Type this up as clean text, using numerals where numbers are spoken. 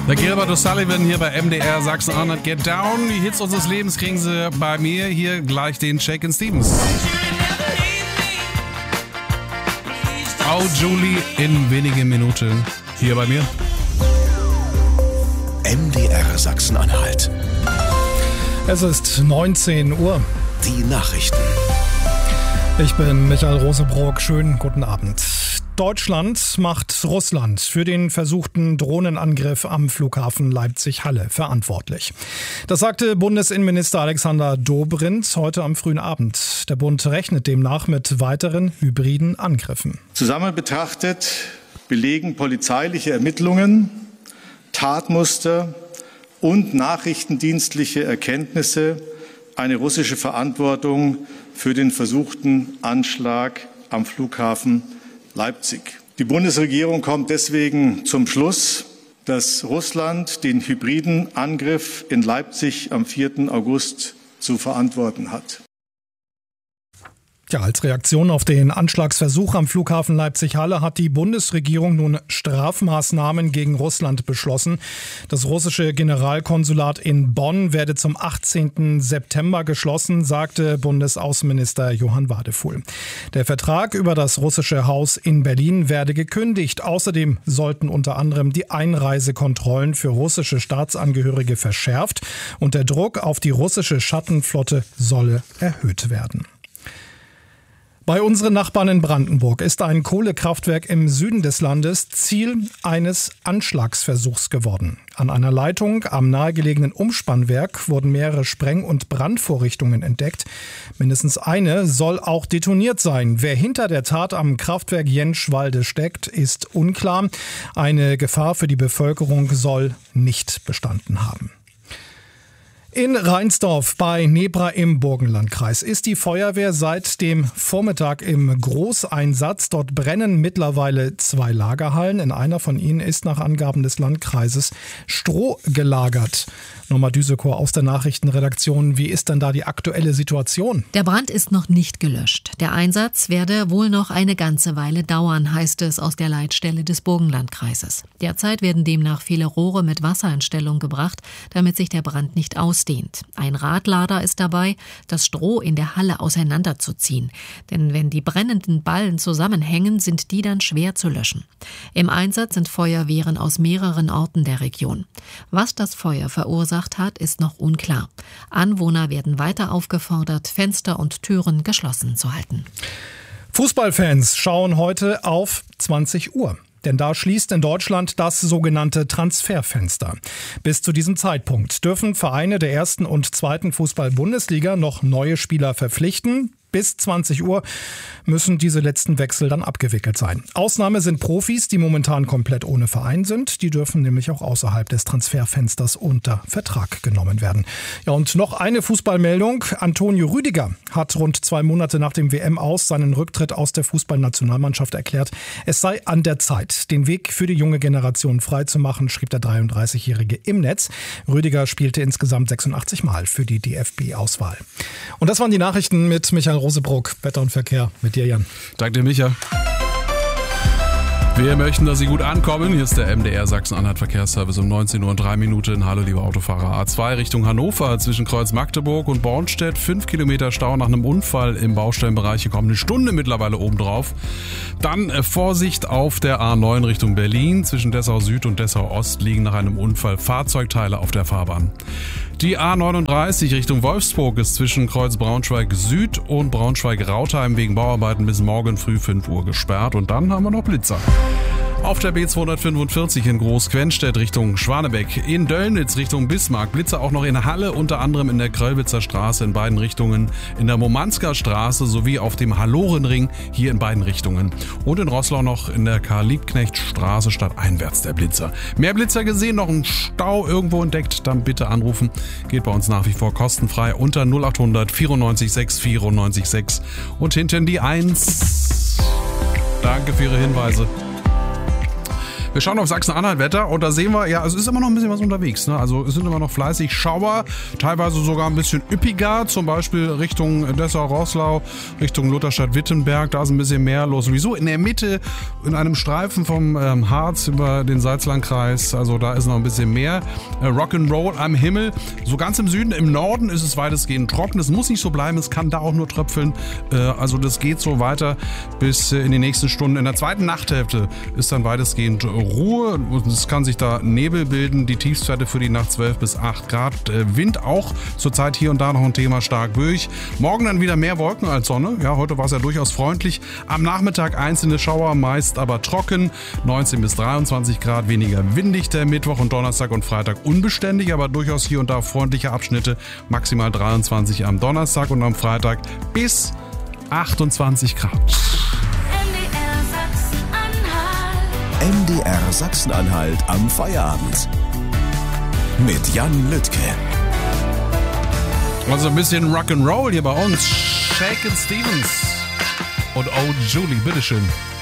Der Gilbert O'Sullivan hier bei MDR Sachsen-Anhalt. Get Down. Die Hits unseres Lebens kriegen Sie bei mir. Hier gleich den Shakin' Stevens. Oh, Julie in wenigen Minuten hier bei mir. MDR Sachsen-Anhalt. Es ist 19 Uhr. Die Nachrichten. Ich bin Michael Rosebrock. Schönen guten Abend. Deutschland macht Russland für den versuchten Drohnenangriff am Flughafen Leipzig-Halle verantwortlich. Das sagte Bundesinnenminister Alexander Dobrindt heute am frühen Abend. Der Bund rechnet demnach mit weiteren hybriden Angriffen. Zusammen betrachtet belegen polizeiliche Ermittlungen, Tatmuster und nachrichtendienstliche Erkenntnisse eine russische Verantwortung für den versuchten Anschlag am Flughafen Leipzig. Die Bundesregierung kommt deswegen zum Schluss, dass Russland den hybriden Angriff in Leipzig am 4. August zu verantworten hat. Ja, als Reaktion auf den Anschlagsversuch am Flughafen Leipzig-Halle hat die Bundesregierung nun Strafmaßnahmen gegen Russland beschlossen. Das russische Generalkonsulat in Bonn werde zum 18. September geschlossen, sagte Bundesaußenminister Johann Wadefuhl. Der Vertrag über das russische Haus in Berlin werde gekündigt. Außerdem sollten unter anderem die Einreisekontrollen für russische Staatsangehörige verschärft und der Druck auf die russische Schattenflotte solle erhöht werden. Bei unseren Nachbarn in Brandenburg ist ein Kohlekraftwerk im Süden des Landes Ziel eines Anschlagsversuchs geworden. An einer Leitung am nahegelegenen Umspannwerk wurden mehrere Spreng- und Brandvorrichtungen entdeckt. Mindestens eine soll auch detoniert sein. Wer hinter der Tat am Kraftwerk Jentschwalde steckt, ist unklar. Eine Gefahr für die Bevölkerung soll nicht bestanden haben. In Reinsdorf bei Nebra im Burgenlandkreis ist die Feuerwehr seit dem Vormittag im Großeinsatz. Dort brennen mittlerweile 2 Lagerhallen. In einer von ihnen ist nach Angaben des Landkreises Stroh gelagert. Norma Düsekow aus der Nachrichtenredaktion. Wie ist denn da die aktuelle Situation? Der Brand ist noch nicht gelöscht. Der Einsatz werde wohl noch eine ganze Weile dauern, heißt es aus der Leitstelle des Burgenlandkreises. Derzeit werden demnach viele Rohre mit Wasser in Stellung gebracht, damit sich der Brand nicht ausdehnt. Ein Radlader ist dabei, das Stroh in der Halle auseinanderzuziehen. Denn wenn die brennenden Ballen zusammenhängen, sind die dann schwer zu löschen. Im Einsatz sind Feuerwehren aus mehreren Orten der Region. Was das Feuer verursacht hat, ist noch unklar. Anwohner werden weiter aufgefordert, Fenster und Türen geschlossen zu halten. Fußballfans schauen heute auf 20 Uhr. Denn da schließt in Deutschland das sogenannte Transferfenster. Bis zu diesem Zeitpunkt dürfen Vereine der 1. und 2. Fußball-Bundesliga noch neue Spieler verpflichten. Bis 20 Uhr müssen diese letzten Wechsel dann abgewickelt sein. Ausnahme sind Profis, die momentan komplett ohne Verein sind. Die dürfen nämlich auch außerhalb des Transferfensters unter Vertrag genommen werden. Ja, und noch eine Fußballmeldung. Antonio Rüdiger hat rund 2 Monate nach dem WM-Aus seinen Rücktritt aus der Fußballnationalmannschaft erklärt. Es sei an der Zeit, den Weg für die junge Generation freizumachen, schrieb der 33-Jährige im Netz. Rüdiger spielte insgesamt 86 Mal für die DFB-Auswahl. Und das waren die Nachrichten mit Michael Rosebrock. Wetter und Verkehr mit dir, Jan. Danke dir, Micha. Wir möchten, dass Sie gut ankommen. Hier ist der MDR Sachsen-Anhalt Verkehrsservice um 19:03 Uhr. Hallo, liebe Autofahrer. A2 Richtung Hannover zwischen Kreuz Magdeburg und Bornstedt. 5 Kilometer Stau nach einem Unfall im Baustellenbereich. Hier kommt eine Stunde mittlerweile obendrauf. Dann Vorsicht auf der A9 Richtung Berlin. Zwischen Dessau Süd und Dessau Ost liegen nach einem Unfall Fahrzeugteile auf der Fahrbahn. Die A39 Richtung Wolfsburg ist zwischen Kreuz Braunschweig Süd und Braunschweig-Rautheim wegen Bauarbeiten bis morgen früh 5 Uhr gesperrt. Und dann haben wir noch Blitzer. Auf der B245 in Groß-Quenstedt Richtung Schwanebeck, in Döllnitz Richtung Bismarck, Blitzer auch noch in Halle, unter anderem in der Kröllwitzer Straße in beiden Richtungen, in der Momansker Straße sowie auf dem Hallorenring hier in beiden Richtungen und in Roßlau noch in der Karl-Liebknecht-Straße stadteinwärts der Blitzer. Mehr Blitzer gesehen, noch ein Stau irgendwo entdeckt, dann bitte anrufen. Geht bei uns nach wie vor kostenfrei unter 0800 94 6 94 6 und hinten die 1. Danke für Ihre Hinweise. Wir schauen auf Sachsen-Anhalt-Wetter und da sehen wir, ja, es ist immer noch ein bisschen was unterwegs. Ne? Also es sind immer noch fleißig Schauer, teilweise sogar ein bisschen üppiger, zum Beispiel Richtung Dessau-Roßlau, Richtung Lutherstadt-Wittenberg, da ist ein bisschen mehr los. Sowieso in der Mitte, in einem Streifen vom Harz über den Salzlandkreis, also da ist noch ein bisschen mehr. Rock'n'Roll am Himmel. So ganz im Süden, im Norden ist es weitestgehend trocken. Es muss nicht so bleiben, es kann da auch nur tröpfeln. Also das geht so weiter bis in die nächsten Stunden. In der zweiten Nachthälfte ist dann weitestgehend Ruhe und es kann sich da Nebel bilden. Die Tiefstwerte für die Nacht 12 bis 8 Grad. Wind auch zurzeit hier und da noch ein Thema stark böig. Morgen dann wieder mehr Wolken als Sonne. Ja, heute war es ja durchaus freundlich. Am Nachmittag einzelne Schauer, meist aber trocken. 19 bis 23 Grad, weniger windig der Mittwoch und Donnerstag und Freitag unbeständig, aber durchaus hier und da freundliche Abschnitte. Maximal 23 am Donnerstag und am Freitag bis 28 Grad. MDR Sachsen-Anhalt am Feierabend. Mit Jan Lüttke. Also ein bisschen Rock'n'Roll hier bei uns. Shakin' Stevens und Old Julie, bitteschön.